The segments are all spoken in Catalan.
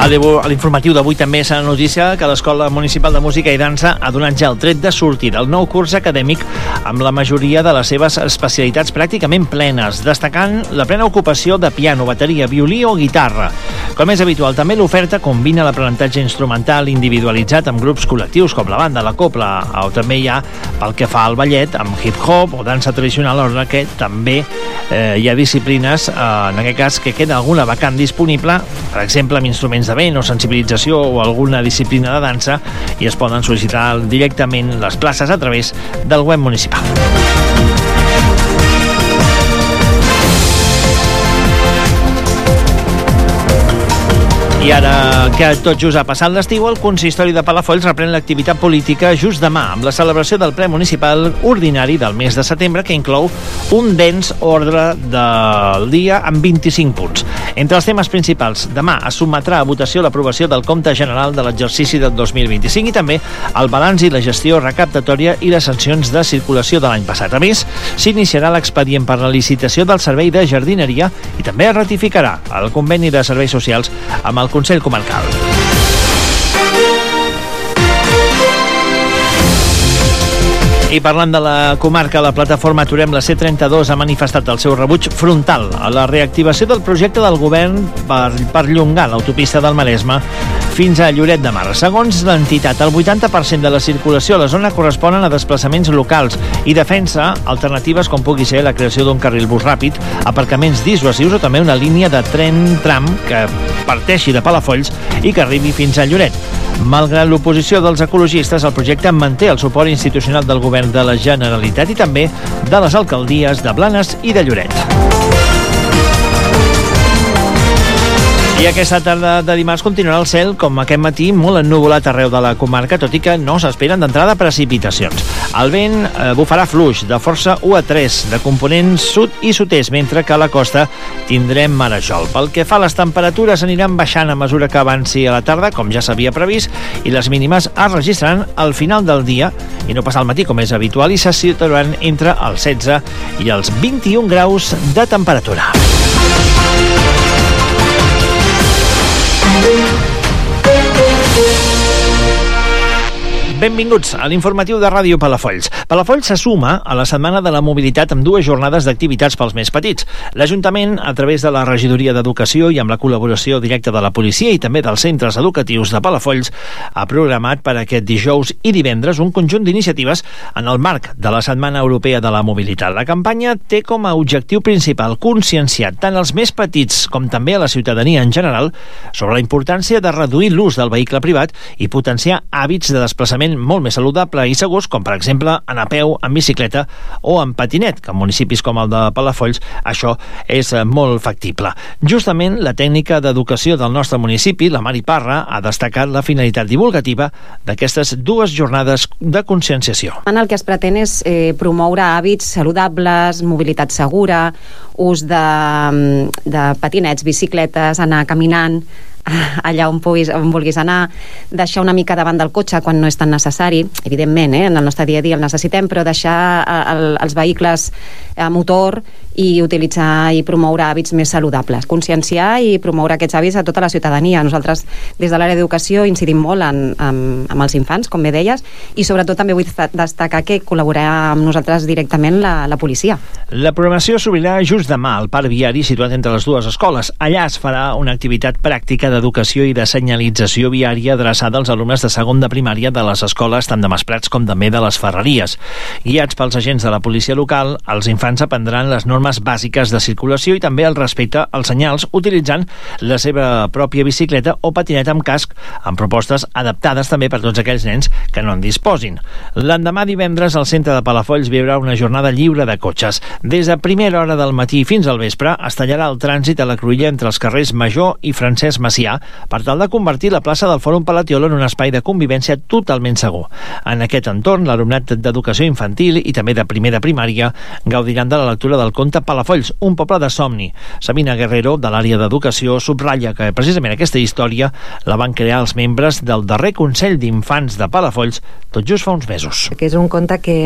A l'informatiu d'avui també s'ha notícia que l'Escola Municipal de Música i Dansa ha donat ja el tret de sortida del nou curs acadèmic amb la majoria de les seves especialitats pràcticament plenes, destacant la plena ocupació de piano, bateria, violí o guitarra. Com és habitual, també l'oferta combina l'aprenentatge instrumental individualitzat amb grups col·lectius com la banda, la copla, o també hi ha, pel que fa al ballet, amb hip-hop o dansa tradicional, alhora que també hi ha disciplines, en aquest cas, que queda alguna vacant disponible, per exemple, amb instruments de vent o sensibilització o alguna disciplina de dansa, i es poden sol·licitar directament les places a través del web municipal. I ara que tot just ha passat l'estiu, el consistori de Palafolls reprèn l'activitat política just demà, amb la celebració del ple municipal ordinari del mes de setembre, que inclou un dens ordre del dia amb 25 punts. Entre els temes principals, demà es sotmetrà a votació l'aprovació del compte general de l'exercici del 2025 i també el balanç i la gestió recaptatòria i les sancions de circulació de l'any passat. A més, s'iniciarà l'expedient per la licitació del servei de jardineria i també es ratificarà el conveni de serveis socials amb el Consell Comarcal. I parlant de la comarca, la plataforma Aturem la C32 ha manifestat el seu rebuig frontal a la reactivació del projecte del govern per perllongar l'autopista del Maresme fins a Lloret de Mar. Segons l'entitat, el 80% de la circulació a la zona corresponen a desplaçaments locals i defensa alternatives com pugui ser la creació d'un carril bus ràpid, aparcaments dissuasius o també una línia de tren tram que parteixi de Palafolls i que arribi fins a Lloret. Malgrat l'oposició dels ecologistes, el projecte manté el suport institucional del govern de la Generalitat i també de les alcaldies de Blanes i de Lloret. I aquesta tarda de dimarts continuarà el cel, com aquest matí, molt ennuvolat arreu de la comarca, tot i que no s'esperen d'entrada precipitacions. El vent bufarà fluix, de força 1 a 3, de component sud i sud-est, mentre que a la costa tindrem marejol. Pel que fa a les temperatures, aniran baixant a mesura que avanci a la tarda, com ja s'havia previst, i les mínimes es registraran al final del dia, i no pas al matí, com és habitual, i se situaran entre els 16 i els 21 graus de temperatura. Benvinguts a l'informatiu de Ràdio Palafolls. Palafolls se suma a la Setmana de la Mobilitat amb 2 jornades d'activitats pels més petits. L'Ajuntament, a través de la Regidoria d'Educació i amb la col·laboració directa de la policia i també dels centres educatius de Palafolls, ha programat per aquest dijous i divendres un conjunt d'iniciatives en el marc de la Setmana Europea de la Mobilitat. La campanya té com a objectiu principal conscienciar tant els més petits com també a la ciutadania en general sobre la importància de reduir l'ús del vehicle privat i potenciar hàbits de desplaçament molt més saludable i segurs, com per exemple anar a peu, en bicicleta o en patinet, que en municipis com el de Palafolls això és molt factible. Justament la tècnica d'educació del nostre municipi, la Mari Parra, ha destacat la finalitat divulgativa d'aquestes 2 jornades de conscienciació. El que es pretén és promoure hàbits saludables, mobilitat segura, ús de patinets, bicicletes, anar caminant allà on vulguis anar, deixar una mica davant del cotxe quan no és tan necessari, evidentment, en el nostre dia a dia el necessitem, però deixar els vehicles a motor i utilitzar i promoure hàbits més saludables, conscienciar i promoure aquests hàbits a tota la ciutadania. Nosaltres des de l'àrea d'educació incidim molt amb els infants, com bé deies, i sobretot també vull destacar que col·laborarà amb nosaltres directament la policia. La programació s'obrirà just demà al parc viari situat entre les 2 escoles. Allà es farà una activitat pràctica d'educació i de senyalització viària adreçada als alumnes de segon de primària de les escoles tant de Masprats com també de les Ferreries. Guiats pels agents de la policia local, els infants aprendran les normes bàsiques de circulació i també el respecte als senyals utilitzant la seva pròpia bicicleta o patinet amb casc, amb propostes adaptades també per tots aquells nens que no en disposin. L'endemà divendres al centre de Palafolls viurà una jornada lliure de cotxes. Des de primera hora del matí fins al vespre es tallarà el trànsit a la cruïlla entre els carrers Major i Francesc Macià per tal de convertir la plaça del Fòrum Palatiolo en un espai de convivència totalment segur. En aquest entorn, l'alumnat d'educació infantil i també de primera primària gaudiran de la lectura del conte Palafolls, un poble de somni. Sabina Guerrero, de l'àrea d'educació, subratlla que precisament aquesta història la van crear els membres del darrer Consell d'Infants de Palafolls tot just fa uns mesos. Que és un conte que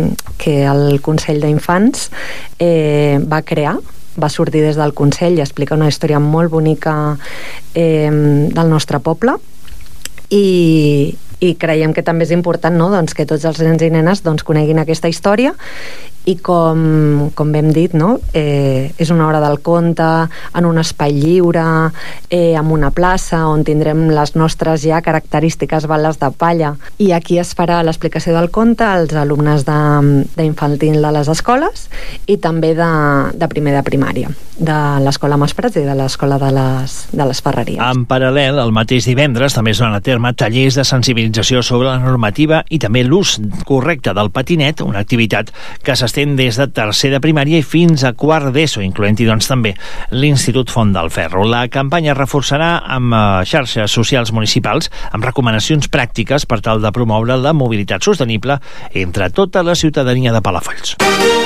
el Consell d'Infants va crear, va sortir des del Consell i explica una història molt bonica del nostre poble, i creiem que també és important, no?, doncs, que tots els nens i nenes doncs, coneguin aquesta història, i com hem dit, no?, és una hora del conte en un espai lliure, en una plaça on tindrem les nostres ja característiques bales de palla, i aquí es farà l'explicació del conte als alumnes d'infantil de les escoles i també de primer de primària, de l'escola Masprats i de l'escola de les Ferreries. En paral·lel, el mateix divendres també es duran a terme tallers de sensibilització sobre la normativa i també l'ús correcte del patinet, una activitat que s'estén des de tercer de primària i fins a quart d'ESO, incloent-hi doncs també l'Institut Font del Ferro. La campanya es reforçarà amb xarxes socials municipals amb recomanacions pràctiques per tal de promoure la mobilitat sostenible entre tota la ciutadania de Palafolls.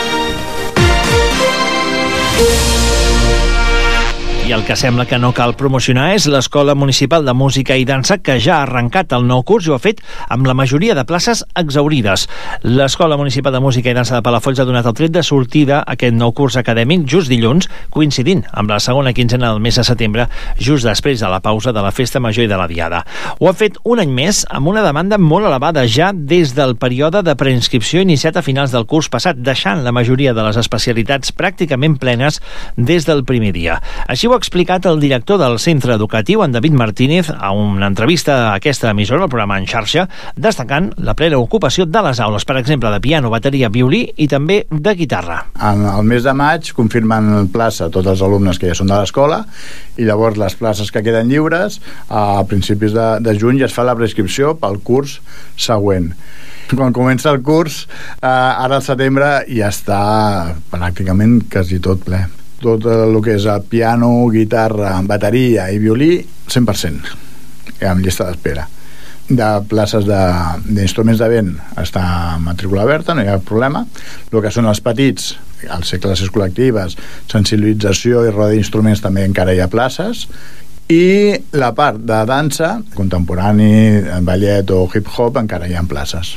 I el que sembla que no cal promocionar és l'Escola Municipal de Música i Dansa, que ja ha arrencat el nou curs i ho ha fet amb la majoria de places exaurides. L'Escola Municipal de Música i Dansa de Palafolls ha donat el tret de sortida a aquest nou curs acadèmic just dilluns, coincidint amb la segona quinzena del mes de setembre, just després de la pausa de la Festa Major i de la Diada. Ho ha fet un any més amb una demanda molt elevada ja des del període de preinscripció iniciat a finals del curs passat, deixant la majoria de les especialitats pràcticament plenes des del primer dia. Així ho ha explicat el director del centre educatiu, en David Martínez, a una entrevista a aquesta emissora, al programa En Xarxa, destacant la plena ocupació de les aules, per exemple, de piano, bateria, violí i també de guitarra. En el mes de maig confirmen plaça tots els alumnes que ja són de l'escola, i llavors les places que queden lliures a principis de juny ja es fa la prescripció pel curs següent. Quan comença el curs, ara al setembre ja està pràcticament quasi tot ple. Tot el que és piano, guitarra, bateria i violí, 100%, amb llista d'espera. De places d'instruments de vent està matrícula oberta, no hi ha problema. El que són els petits, els classes col·lectives, sensibilització i roda d'instruments, també encara hi ha places. I la part de dansa, contemporani, ballet o hip-hop, encara hi ha places.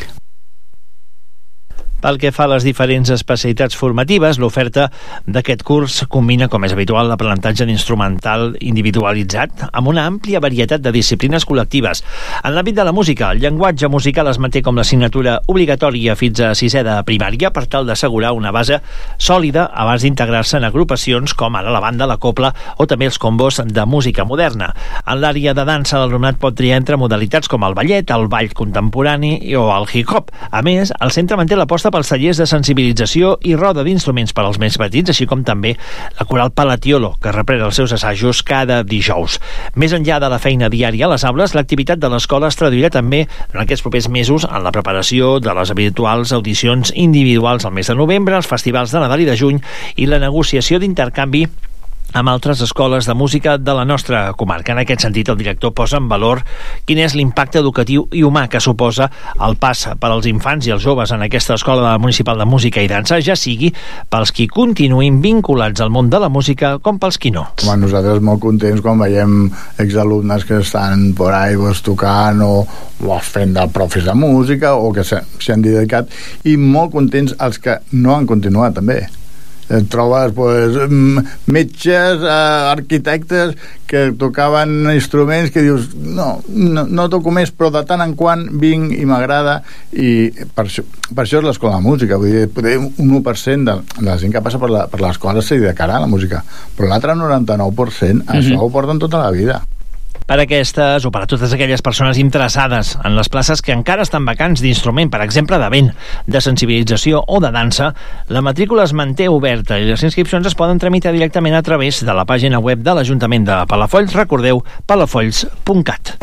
Pel que fa a les diferents especialitats formatives, l'oferta d'aquest curs combina, com és habitual, l'aprenentatge d'instrumental individualitzat amb una àmplia varietat de disciplines col·lectives. En l'àmbit de la música, el llenguatge musical es manté com l'assignatura obligatòria fins a sisè de primària per tal d'assegurar una base sòlida abans d'integrar-se en agrupacions com ara la banda, la cobla o també els combos de música moderna. En l'àrea de dansa, l'alumnat pot triar entre modalitats com el ballet, el ball contemporani o el hip-hop. A més, el centre manté l'aposta pels tallers de sensibilització i roda d'instruments per als més petits, així com també la coral Palatiolo, que reprèn els seus assajos cada dijous. Més enllà de la feina diària a les aules, l'activitat de l'escola es traduirà també en aquests propers mesos en la preparació de les habituals audicions individuals al mes de novembre, els festivals de Nadal i de juny i la negociació d'intercanvi amb altres escoles de música de la nostra comarca. En aquest sentit, el director posa en valor quin és l'impacte educatiu i humà que suposa el pas per als infants i els joves en aquesta escola municipal de música i dansa, ja sigui pels qui continuïn vinculats al món de la música com pels qui no. Nosaltres molt contents quan veiem exalumnes que estan por ahí tocant o fent de profes de música o que s'hi han dedicat, i molt contents els que no han continuat també. Trobes metges, arquitectes que tocaven instruments que dius no toco més, però de tant en quant vinc i m'agrada, i per això és l'escola de música. Vull dir, un 1% de la gent que passa per l'escola s'hi dedicarà a la música, però l'altre 99% això ho porten tota la vida. Per aquestes o per a totes aquelles persones interessades en les places que encara estan vacants d'instrument, per exemple de vent, de sensibilització o de dansa, la matrícula es manté oberta i les inscripcions es poden tramitar directament a través de la pàgina web de l'Ajuntament de Palafolls. Recordeu, palafolls.cat.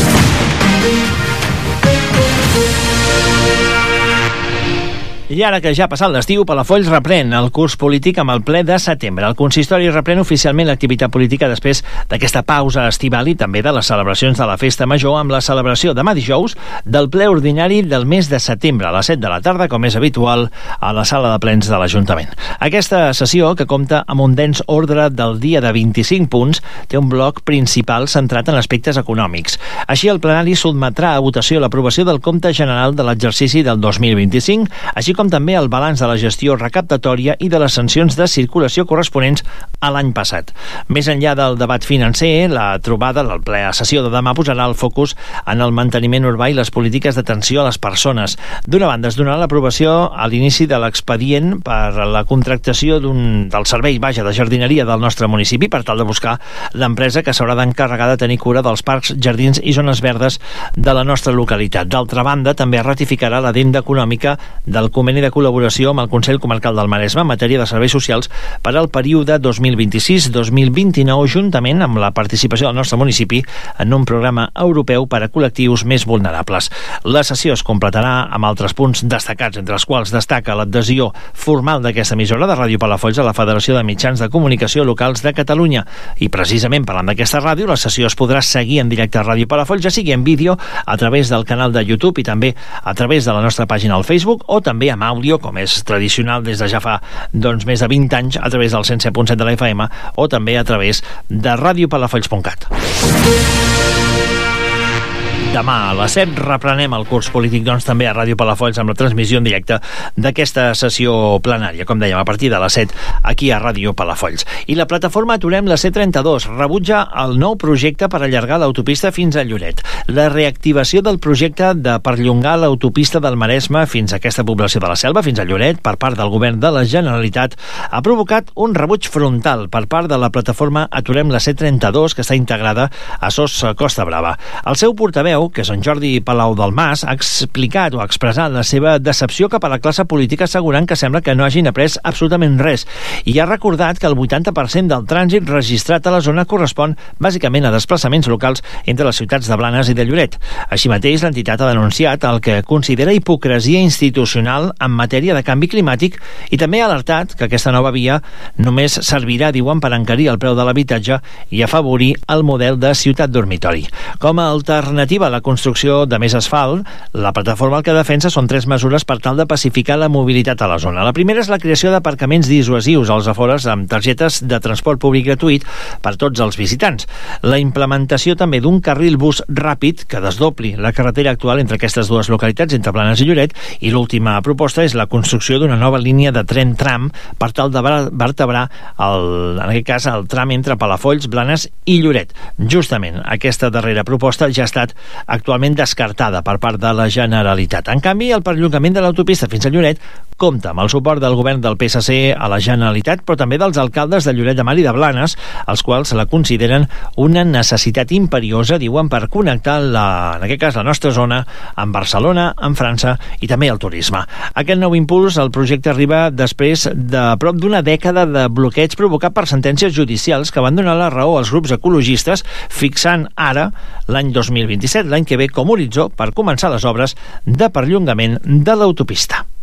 I ara que ja ha passat l'estiu, Palafolls reprèn el curs polític amb el ple de setembre. El consistori reprèn oficialment l'activitat política després d'aquesta pausa estival i també de les celebracions de la Festa Major, amb la celebració demà dijous del ple ordinari del mes de setembre a les 7 de la tarda, com és habitual, a la sala de plens de l'Ajuntament. Aquesta sessió, que compta amb un dens ordre del dia de 25 punts, té un bloc principal centrat en aspectes econòmics. Així, el plenari sotmetrà a votació l'aprovació del compte general de l'exercici del 2025, així així com també el balanç de la gestió recaptatòria i de les sancions de circulació corresponents a l'any passat. Més enllà del debat financer, la trobada, la sessió de demà posarà el focus en el manteniment urbà i les polítiques d'atenció a les persones. D'una banda, es donarà l'aprovació a l'inici de l'expedient per la contractació del servei de jardineria del nostre municipi per tal de buscar l'empresa que s'haurà d'encarregar de tenir cura dels parcs, jardins i zones verdes de la nostra localitat. D'altra banda, també es ratificarà l'addenda econòmica del conveni de col·laboració amb el Consell Comarcal del Maresme en matèria de serveis socials per al període 2026-2029, juntament amb la participació del nostre municipi en un programa europeu per a col·lectius més vulnerables. La sessió es completarà amb altres punts destacats, entre els quals destaca l'adhesió formal d'aquesta emissora de Ràdio Palafolls a la Federació de Mitjans de Comunicació Locals de Catalunya. I precisament parlant d'aquesta ràdio, la sessió es podrà seguir en directe a Ràdio Palafolls, ja sigui en vídeo a través del canal de YouTube i també a través de la nostra pàgina al Facebook, o també amb àudio, com és tradicional des de ja fa més de 20 anys, a través del 107.7 de la FM o també a través de radiopalafolls.cat. Demà a les 7 reprenem el curs polític, també a Ràdio Palafolls amb la transmissió en directe d'aquesta sessió plenària, com dèiem, a partir de les 7 aquí a Ràdio Palafolls. I la plataforma Aturem la C32 rebutja el nou projecte per allargar l'autopista fins a Lloret. La reactivació del projecte de perllongar l'autopista del Maresme fins a aquesta població de la Selva, fins a Lloret, per part del govern de la Generalitat, ha provocat un rebuig frontal per part de la plataforma Aturem la C32, que està integrada a SOS Costa Brava. El seu portaveu, que és en Jordi Palau del Mas, ha explicat o ha expressat la seva decepció cap a la classe política, assegurant que sembla que no hagin après absolutament res, i ha recordat que el 80% del trànsit registrat a la zona correspon bàsicament a desplaçaments locals entre les ciutats de Blanes i de Lloret. Així mateix, l'entitat ha denunciat el que considera hipocresia institucional en matèria de canvi climàtic i també ha alertat que aquesta nova via només servirà, diuen, per encarir el preu de l'habitatge i afavorir el model de ciutat dormitori. Com a alternativa a la construcció de més asfalt, la plataforma el que defensa són 3 mesures per tal de pacificar la mobilitat a la zona. La primera és la creació d'aparcaments dissuasius als afores amb targetes de transport públic gratuït per tots els visitants. La implementació també d'un carril bus ràpid que desdobli la carretera actual entre aquestes dues localitats, entre Blanes i Lloret, i l'última proposta és la construcció d'una nova línia de tren tram per tal de vertebrar en aquest cas el tram entre Palafolls, Blanes i Lloret. Justament aquesta darrera proposta ja ha estat actualment descartada per part de la Generalitat. En canvi, el perllongament de l'autopista fins a Lloret compta amb el suport del govern del PSC a la Generalitat, però també dels alcaldes de Lloret de Mar i de Blanes, els quals la consideren una necessitat imperiosa, diuen, per connectar, en aquest cas, la nostra zona amb Barcelona, amb França i també el turisme. Aquest nou impuls al projecte arriba després de prop d'una dècada de bloqueig provocat per sentències judicials que van donar la raó als grups ecologistes, fixant ara l'any 2027, l'any que ve, com horitzó per començar les obres de perllongament de l'autopista.